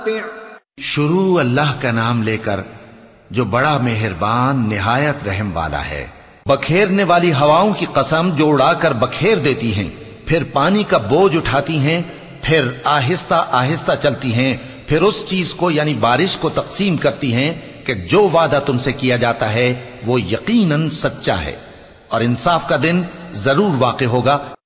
शुरू अल्लाह का नाम लेकर जो बड़ा मेहरबान निहायत रहम वाला है। बखेरने वाली हवाओं की कसम जो उड़ाकर बखेर देती हैं, फिर पानी का बोझ उठाती हैं, फिर आहिस्ता आहिस्ता चलती हैं, फिर उस चीज को यानी बारिश को तकसीम करती हैं कि जो वादा तुमसे किया जाता है वो यकीनन सच्चा है और इंसाफ का दिन जरूर वाक़े होगा।